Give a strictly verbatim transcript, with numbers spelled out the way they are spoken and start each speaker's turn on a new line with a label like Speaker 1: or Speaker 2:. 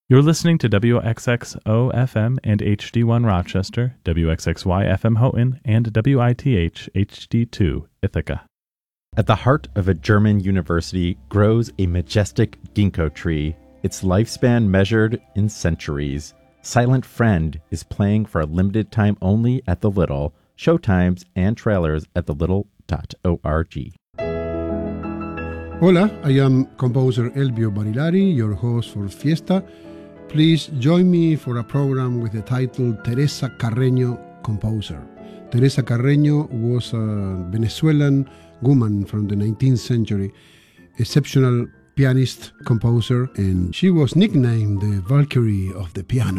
Speaker 1: You're listening to W X X O F M and H D one Rochester, W X X Y F M Houghton, and W I T H H D two Ithaca.
Speaker 2: At the heart of a German university grows a majestic ginkgo tree, its lifespan measured in centuries. Silent Friend is playing for a limited time only at the Little. Showtimes and trailers at the little dot org.
Speaker 3: Hola, I am composer Elvio Barilari, your host for Fiesta. Please join me for a program with the title Teresa Carreño Composer. Teresa Carreño was a Venezuelan woman from the nineteenth century, exceptional pianist, composer, and she was nicknamed the Valkyrie of the piano.